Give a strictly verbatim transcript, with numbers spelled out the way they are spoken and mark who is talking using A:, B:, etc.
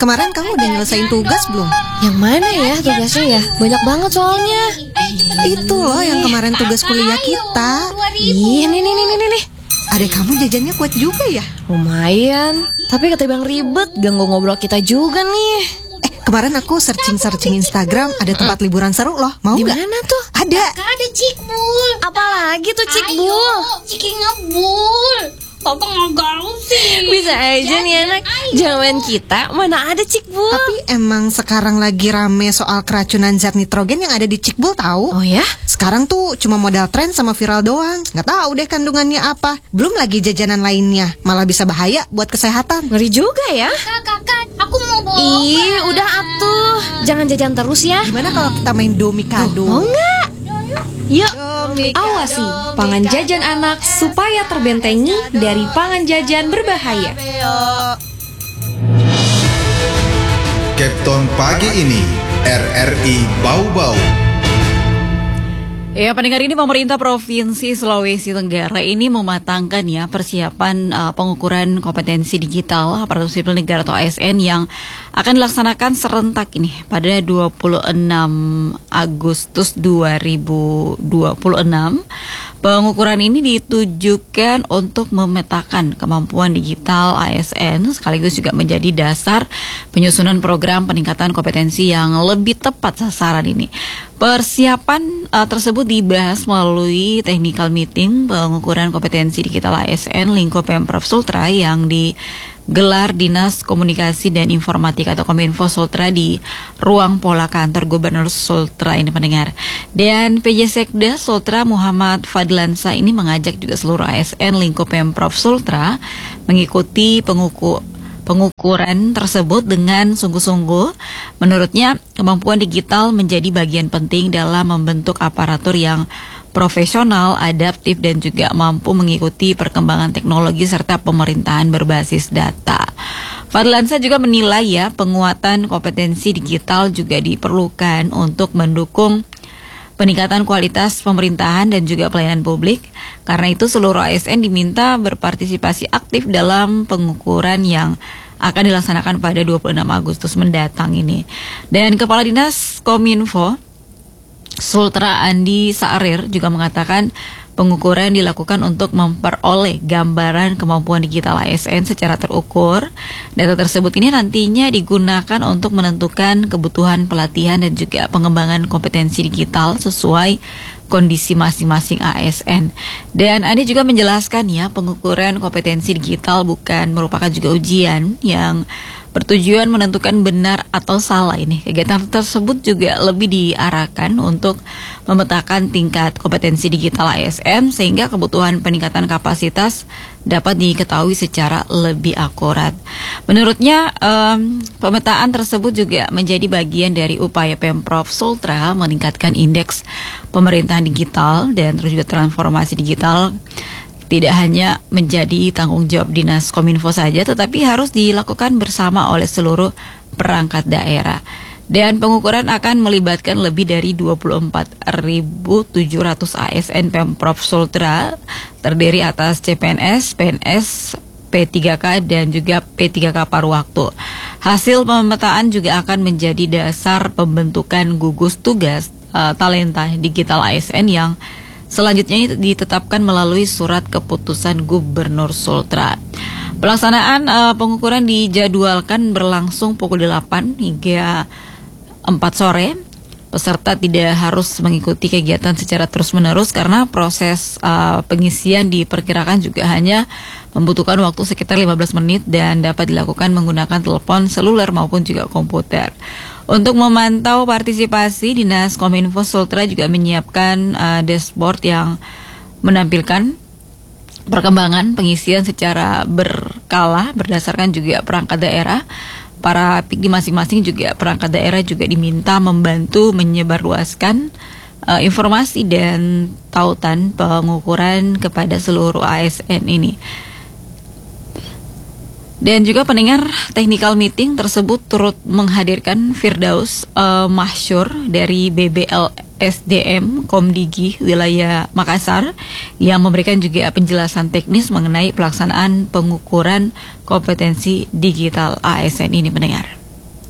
A: kemarin kamu udah nyelesain tugas belum?
B: Yang mana ya tugasnya ya? Banyak banget soalnya.
A: Itu loh yang kemarin tugas kuliah kita.
B: Iya, nih, nih, nih, nih, nih.
A: Adek kamu jajannya kuat juga ya?
B: Lumayan. Tapi ketimbang ribet, ganggu ngobrol kita juga nih.
A: Eh, kemarin aku searching-searching Instagram, ada tempat liburan seru loh. Mau
B: Di
A: nggak?
B: mana tuh?
A: Ada.
C: Ada Cikbul.
B: Apalagi tuh Cikbul?
C: Ayo, Ciki ngebul. Papa nggak gaul sih.
B: Bisa aja nih anak. Zaman kita mana ada Cikbul.
A: Tapi emang sekarang lagi rame soal keracunan zat nitrogen yang ada di Cikbul tahu?
B: Oh ya?
A: Sekarang tuh cuma modal tren sama viral doang. Nggak tahu deh kandungannya apa. Belum lagi jajanan lainnya. Malah bisa bahaya buat kesehatan.
B: Ngeri juga ya.
C: Kak, kakak, aku mau bawa.
B: Ih, udah atuh. Jangan jajan terus ya.
A: Gimana kalau kita main domikado?
B: Mau nggak? Yuk.
D: Awasi pangan jajan anak supaya terbentengi dari pangan jajan berbahaya.
E: Kepton pagi ini R R I Bau-Bau.
F: Ya, pendengar, ini pemerintah Provinsi Sulawesi Tenggara ini mematangkan ya persiapan uh, pengukuran kompetensi digital aparatur sipil negara atau A S N yang akan dilaksanakan serentak ini pada dua puluh enam Agustus dua ribu dua puluh enam. Pengukuran ini ditujukan untuk memetakan kemampuan digital A S N sekaligus juga menjadi dasar penyusunan program peningkatan kompetensi yang lebih tepat sasaran ini. Persiapan uh, tersebut dibahas melalui technical meeting pengukuran kompetensi digital A S N lingkup Pemprov Sultra yang digelar Dinas Komunikasi dan Informatika atau Kominfo Sultra di ruang pola kantor Gubernur Sultra ini, pendengar. Dan P J Sekda Sultra Muhammad Fadlansa ini mengajak juga seluruh A S N lingkup Pemprov Sultra mengikuti pengukur pengukuran tersebut dengan sungguh-sungguh. Menurutnya, kemampuan digital menjadi bagian penting dalam membentuk aparatur yang profesional, adaptif, dan juga mampu mengikuti perkembangan teknologi serta pemerintahan berbasis data. Fadlansa juga menilai ya, penguatan kompetensi digital juga diperlukan untuk mendukung peningkatan kualitas pemerintahan dan juga pelayanan publik. Karena itu seluruh A S N diminta berpartisipasi aktif dalam pengukuran yang akan dilaksanakan pada dua puluh enam Agustus mendatang ini. Dan Kepala Dinas Kominfo Sultra Andi Saarir juga mengatakan pengukuran dilakukan untuk memperoleh gambaran kemampuan digital A S N secara terukur. Data tersebut ini nantinya digunakan untuk menentukan kebutuhan pelatihan dan juga pengembangan kompetensi digital sesuai kondisi masing-masing A S N. Dan Andi juga menjelaskan ya, pengukuran kompetensi digital bukan merupakan juga ujian yang bertujuan menentukan benar atau salah ini. Kegiatan tersebut juga lebih diarahkan untuk memetakan tingkat kompetensi digital A S N sehingga kebutuhan peningkatan kapasitas dapat diketahui secara lebih akurat. Menurutnya, um, pemetaan tersebut juga menjadi bagian dari upaya Pemprov Sultra meningkatkan indeks pemerintahan digital dan terus juga transformasi digital. Tidak hanya menjadi tanggung jawab Dinas Kominfo saja, tetapi harus dilakukan bersama oleh seluruh perangkat daerah. Dan pengukuran akan melibatkan lebih dari dua puluh empat ribu tujuh ratus A S N Pemprov Sultra, terdiri atas C P N S, P N S, P tiga K, dan juga P tiga K paruh waktu. Hasil pemetaan juga akan menjadi dasar pembentukan gugus tugas uh, talenta digital A S N yang selanjutnya ditetapkan melalui surat keputusan Gubernur Sultra. Pelaksanaan uh, pengukuran dijadwalkan berlangsung pukul delapan hingga empat sore. Peserta tidak harus mengikuti kegiatan secara terus-menerus karena proses uh, pengisian diperkirakan juga hanya membutuhkan waktu sekitar lima belas menit dan dapat dilakukan menggunakan telepon seluler maupun juga komputer. Untuk memantau partisipasi, Dinas Kominfo Sultra juga menyiapkan uh, dashboard yang menampilkan perkembangan pengisian secara berkala berdasarkan juga perangkat daerah. Para P I K di masing-masing juga perangkat daerah juga diminta membantu menyebarluaskan uh, informasi dan tautan pengukuran kepada seluruh A S N ini. Dan juga pendengar, technical meeting tersebut turut menghadirkan Firdaus uh, Mahsyur dari B B L S D M Komdigi wilayah Makassar yang memberikan juga penjelasan teknis mengenai pelaksanaan pengukuran kompetensi digital A S N ini, pendengar.